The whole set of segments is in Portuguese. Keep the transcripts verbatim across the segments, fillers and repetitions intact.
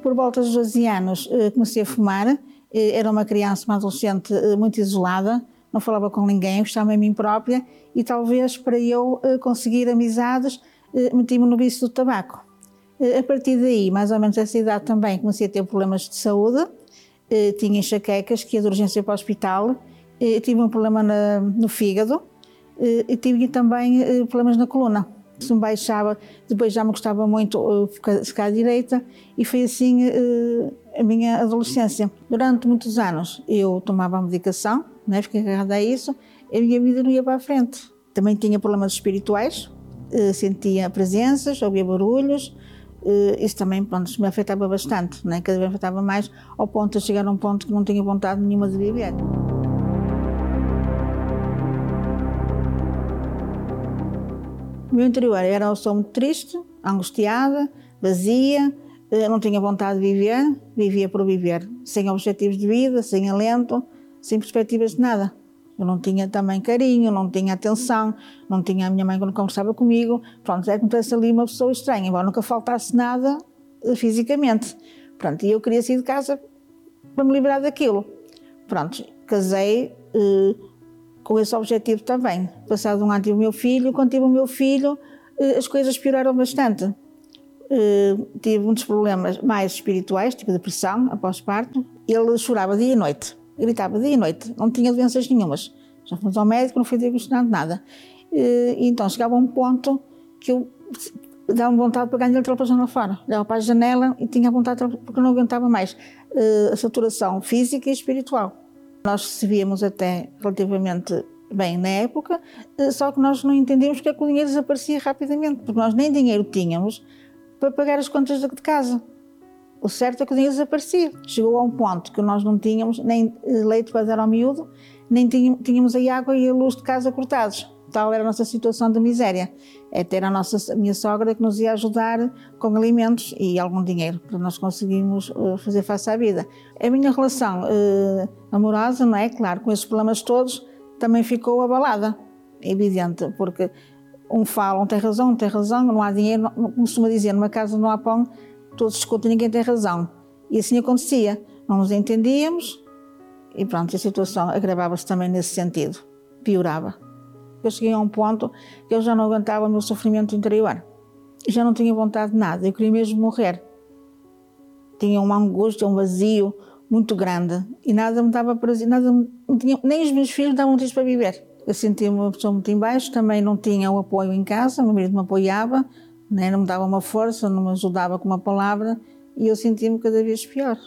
por volta dos doze anos comecei a fumar, era uma criança, uma adolescente muito isolada, não falava com ninguém, gostava de mim própria e talvez para eu conseguir amizades meti-me no vício do tabaco. A partir daí, mais ou menos essa idade também, comecei a ter problemas de saúde, tinha enxaquecas, que ia de urgência para o hospital, tive um problema na, no fígado e tive também problemas na coluna. Se me baixava, depois já me gostava muito ficar, ficar à direita e foi assim a minha adolescência. Durante muitos anos eu tomava a medicação, né, fiquei agarrada a isso, a minha vida não ia para a frente. Também tinha problemas espirituais, sentia presenças, ouvia barulhos, isso também, pronto, me afetava bastante, né, cada vez me afetava mais, ao ponto de chegar a um ponto que não tinha vontade nenhuma de viver. O meu interior era uma pessoa muito triste, angustiada, vazia, não tinha vontade de viver, vivia por viver, sem objetivos de vida, sem alento, sem perspectivas de nada. Eu não tinha também carinho, não tinha atenção, não tinha a minha mãe quando conversava comigo, pronto, é como se ali uma pessoa estranha, embora nunca faltasse nada fisicamente. Pronto, e eu queria sair de casa para me livrar daquilo. Pronto, casei, com esse objetivo também. Passado um ano tive o meu filho, quando tive o meu filho as coisas pioraram bastante. Tive muitos problemas mais espirituais, tipo depressão, após parto. Ele chorava dia e noite, gritava dia e noite, não tinha doenças nenhumas. Já fomos ao médico, não foi diagnosticado nada. E então chegava a um ponto que eu dava vontade de pegar ele pela janela fora. Olhava para a janela e tinha vontade, porque não aguentava mais a saturação física e espiritual. Nós recebíamos até relativamente bem na época, só que nós não entendíamos porque é que o dinheiro desaparecia rapidamente, porque nós nem dinheiro tínhamos para pagar as contas de casa. O certo é que o dinheiro desaparecia. Chegou a um ponto que nós não tínhamos nem leite para dar ao miúdo, nem tínhamos a água e a luz de casa cortados. Tal era a nossa situação de miséria. É ter a, nossa, a minha sogra que nos ia ajudar com alimentos e algum dinheiro para nós conseguirmos uh, fazer face à vida. A minha relação uh, amorosa, não é? Claro, com esses problemas todos, também ficou abalada. É evidente, porque um fala, um tem razão, um tem razão, não há dinheiro, não, como costuma dizer, numa casa não há pão, todos discutem, ninguém tem razão. E assim acontecia. Não nos entendíamos e pronto, a situação agravava-se também nesse sentido, piorava. Eu cheguei a um ponto que eu já não aguentava o meu sofrimento interior. Já não tinha vontade de nada, eu queria mesmo morrer. Tinha uma angústia, um vazio muito grande e nada me dava prazer, nada me tinha, nem os meus filhos davam motivos para viver. Eu sentia-me uma pessoa muito em baixo, também não tinha o apoio em casa, o meu marido me apoiava, né, não me dava uma força, não me ajudava com uma palavra e eu sentia-me cada vez pior.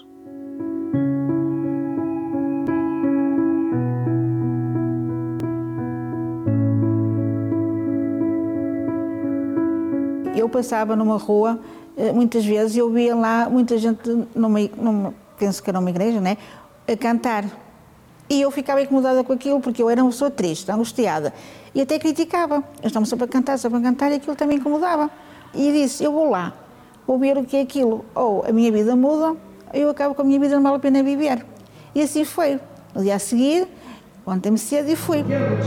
Eu passava numa rua, muitas vezes, eu via lá muita gente, numa, numa, penso que era uma igreja, né, a cantar. E eu ficava incomodada com aquilo, porque eu era uma pessoa triste, angustiada. E até criticava. Eu estava só para cantar, só para cantar, e aquilo também incomodava. E disse, eu vou lá, vou ver o que é aquilo. Ou a minha vida muda, ou eu acabo com a minha vida, não vale a pena viver. E assim foi. No dia a seguir, levantei-me cedo e fui.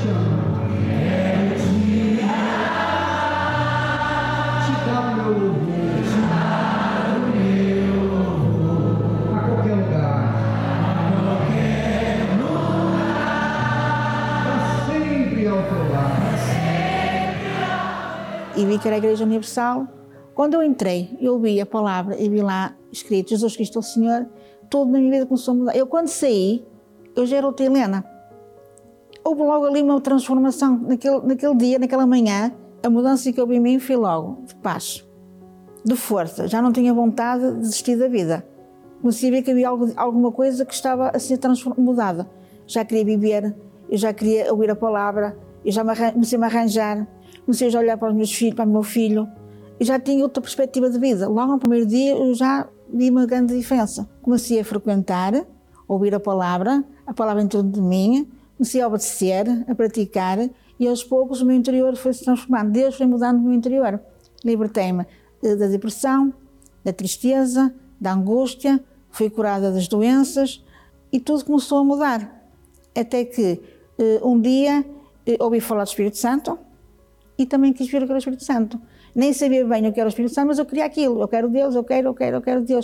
E vi que era a Igreja Universal. Quando eu entrei, eu vi a palavra e vi lá escrito Jesus Cristo é o Senhor, tudo na minha vida começou a mudar. Eu quando saí, eu já era outra Helena. Houve logo ali uma transformação, naquele, naquele dia, naquela manhã, a mudança que houve em mim foi logo de paz, de força. Já não tinha vontade de desistir da vida. Comecei a ver que havia algo, alguma coisa que estava a ser mudada. Já queria viver, eu já queria ouvir a palavra, eu já me, comecei a me arranjar. Comecei a olhar para os meus filhos, para o meu filho, e já tinha outra perspectiva de vida. Logo no primeiro dia eu já vi uma grande diferença. Comecei a frequentar, a ouvir a palavra, a palavra em torno de mim, comecei a obedecer, a praticar, e aos poucos o meu interior foi se transformando. Deus foi mudando o meu interior. Libertei-me da depressão, da tristeza, da angústia, fui curada das doenças, e tudo começou a mudar. Até que um dia ouvi falar do Espírito Santo, e também quis ver o que era o Espírito Santo. Nem sabia bem o que era o Espírito Santo, mas eu queria aquilo. Eu quero Deus, eu quero, eu quero, eu quero Deus.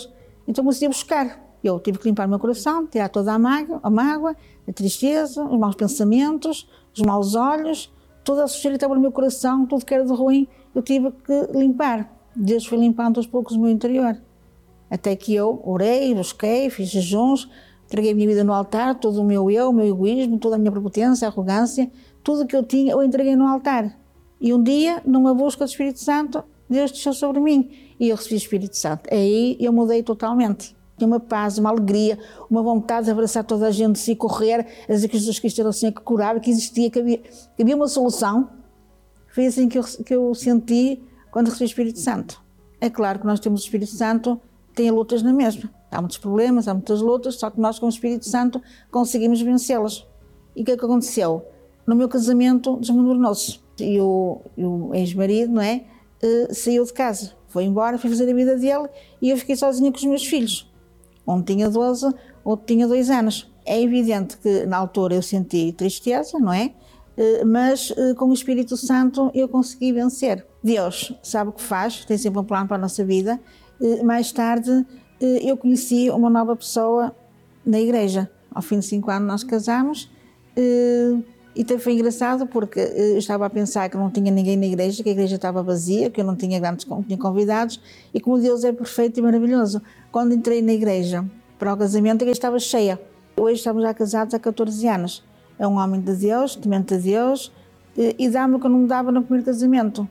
Então comecei a buscar. Eu tive que limpar o meu coração, tirar toda a mágoa, a, mágoa, a tristeza, os maus pensamentos, os maus olhos, toda a sujeira que estava no meu coração, tudo que era de ruim, eu tive que limpar. Deus foi limpando aos poucos o meu interior. Até que eu orei, busquei, fiz jejuns, entreguei a minha vida no altar, todo o meu eu, o meu egoísmo, toda a minha prepotência, a arrogância, tudo o que eu tinha, eu entreguei no altar. E um dia, numa busca do Espírito Santo, Deus desceu sobre mim e eu recebi o Espírito Santo. Aí eu mudei totalmente. Tinha uma paz, uma alegria, uma vontade de abraçar toda a gente, de se correr, a dizer que Jesus Cristo era o Senhor que curava, que existia, que havia, que havia uma solução. Foi assim que eu, que eu senti quando recebi o Espírito Santo. É claro que nós temos o Espírito Santo, tem lutas na mesma. Há muitos problemas, há muitas lutas, só que nós com o Espírito Santo conseguimos vencê-las. E o que é que aconteceu? No meu casamento desmoronou-se. E o, o ex-marido, não é, uh, saiu de casa, foi embora, foi fazer a vida dele e eu fiquei sozinha com os meus filhos. Um tinha doze, outro tinha dois anos. É evidente que na altura eu senti tristeza, não é? Uh, mas uh, com o Espírito Santo eu consegui vencer. Deus sabe o que faz, tem sempre um plano para a nossa vida. Uh, mais tarde uh, eu conheci uma nova pessoa na igreja. Ao fim de cinco anos nós casamos. Uh, E até foi engraçado porque eu estava a pensar que não tinha ninguém na igreja, que a igreja estava vazia, que eu não tinha grandes não tinha convidados, e como Deus é perfeito e maravilhoso. Quando entrei na igreja para o casamento, a igreja estava cheia. Hoje estamos já casados há catorze anos. É um homem de Deus, temente a Deus, e dá-me o que eu não me dava no primeiro casamento.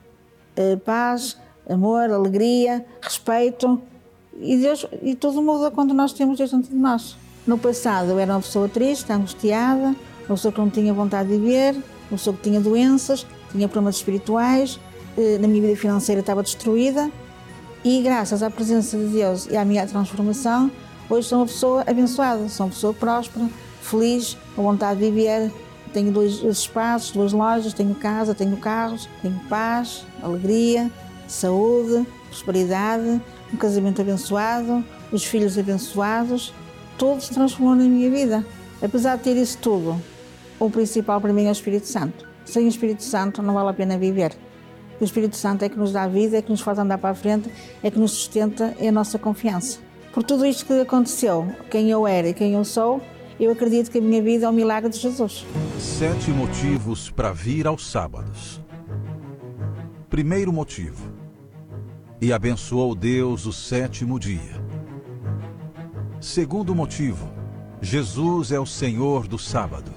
Paz, amor, alegria, respeito, e, Deus, e tudo muda quando nós temos Deus dentro de nós. No passado eu era uma pessoa triste, angustiada, uma pessoa que não tinha vontade de viver, uma pessoa que tinha doenças, tinha problemas espirituais, na minha vida financeira estava destruída e graças à presença de Deus e à minha transformação, hoje sou uma pessoa abençoada, sou uma pessoa próspera, feliz, com vontade de viver, tenho dois espaços, duas lojas, tenho casa, tenho carros, tenho paz, alegria, saúde, prosperidade, um casamento abençoado, os filhos abençoados, tudo se transformou na minha vida. Apesar de ter isso tudo, o principal para mim é o Espírito Santo. Sem o Espírito Santo não vale a pena viver. O Espírito Santo é que nos dá vida, é que nos faz andar para a frente, é que nos sustenta, é a nossa confiança. Por tudo isto que aconteceu, quem eu era e quem eu sou, eu acredito que a minha vida é um milagre de Jesus. Sete motivos para vir aos sábados. Primeiro motivo. E abençoou Deus o sétimo dia. Segundo motivo. Jesus é o Senhor do sábado.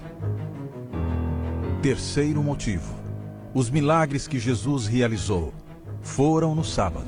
Terceiro motivo. Os milagres que Jesus realizou foram no sábado.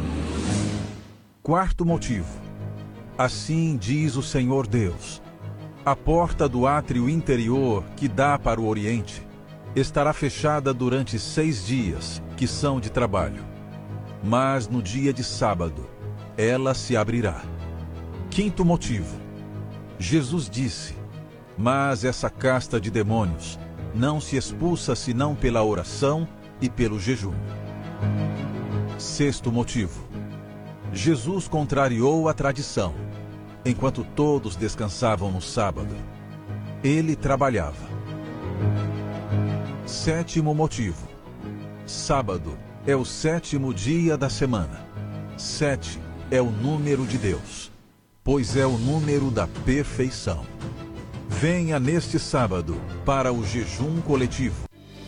Quarto motivo. Assim diz o Senhor Deus: a porta do átrio interior que dá para o Oriente estará fechada durante seis dias, que são de trabalho. Mas no dia de sábado, ela se abrirá. Quinto motivo. Jesus disse: mas essa casta de demônios não se expulsa senão pela oração e pelo jejum. Sexto motivo. Jesus contrariou a tradição. Enquanto todos descansavam no sábado, ele trabalhava. Sétimo motivo. Sábado é o sétimo dia da semana. Sete é o número de Deus, pois é o número da perfeição. Venha neste sábado para o jejum coletivo.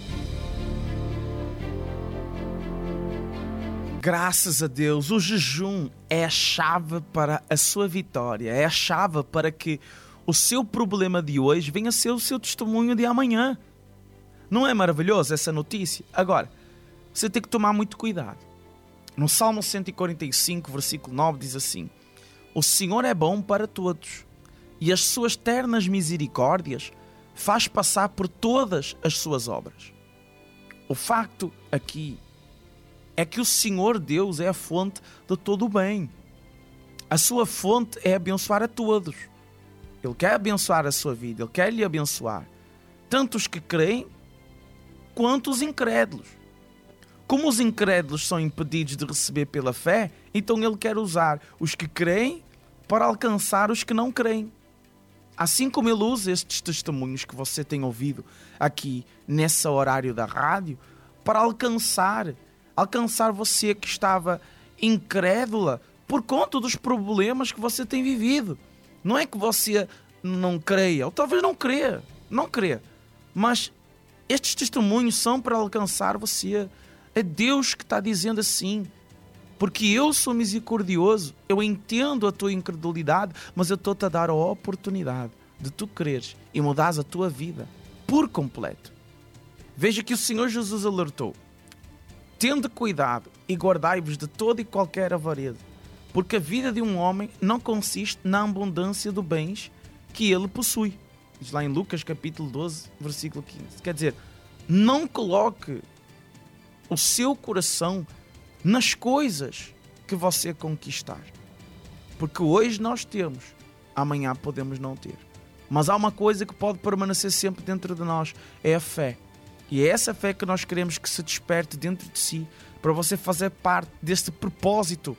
Graças a Deus, o jejum é a chave para a sua vitória, é a chave para que o seu problema de hoje venha a ser o seu testemunho de amanhã. Não é maravilhoso essa notícia? Agora, você tem que tomar muito cuidado. No Salmo cento e quarenta e cinco, versículo nove, diz assim: o Senhor é bom para todos, e as suas ternas misericórdias faz passar por todas as suas obras. O facto aqui é que o Senhor Deus é a fonte de todo o bem. A sua fonte é abençoar a todos. Ele quer abençoar a sua vida, Ele quer lhe abençoar. Tanto os que creem, quanto os incrédulos. Como os incrédulos são impedidos de receber pela fé, então Ele quer usar os que creem para alcançar os que não creem. Assim como Ele usa estes testemunhos que você tem ouvido aqui nesse horário da rádio, para alcançar, alcançar você que estava incrédula por conta dos problemas que você tem vivido. Não é que você não creia, ou talvez não creia, não creia, mas estes testemunhos são para alcançar você. É Deus que está dizendo assim, porque eu sou misericordioso, eu entendo a tua incredulidade, mas eu estou-te a dar a oportunidade de tu creres e mudares a tua vida por completo. Veja que o Senhor Jesus alertou: tende cuidado e guardai-vos de toda e qualquer avareza, porque a vida de um homem não consiste na abundância de bens que ele possui. Diz lá em Lucas capítulo doze, versículo quinze. Quer dizer, não coloque o seu coração nas coisas que você conquistar. Porque hoje nós temos, amanhã podemos não ter. Mas há uma coisa que pode permanecer sempre dentro de nós, é a fé. E é essa fé que nós queremos que se desperte dentro de si, para você fazer parte deste propósito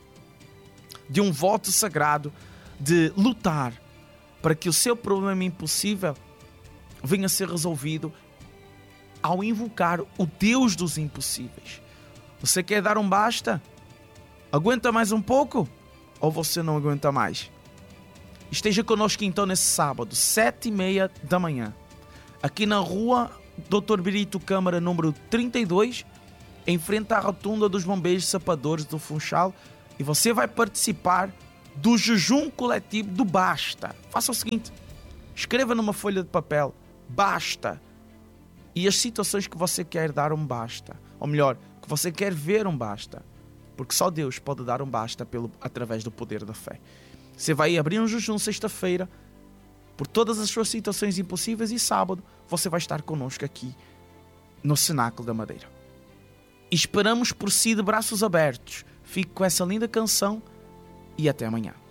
de um voto sagrado, de lutar para que o seu problema impossível venha a ser resolvido ao invocar o Deus dos impossíveis. Você quer dar um basta? Aguenta mais um pouco? Ou você não aguenta mais? Esteja conosco então nesse sábado, sete e meia da manhã, aqui na rua doutor Birito Câmara, número trinta e dois, em frente à rotunda dos bombeiros sapadores do Funchal, e você vai participar do jejum coletivo do Basta. Faça o seguinte: escreva numa folha de papel Basta e as situações que você quer dar um basta, ou melhor, que você quer ver um basta, porque só Deus pode dar um basta pelo, através do poder da fé. Você vai abrir um jejum sexta-feira por todas as suas situações impossíveis, e sábado você vai estar conosco aqui no Cenáculo da Madeira. Esperamos por si de braços abertos. Fique com essa linda canção e até amanhã.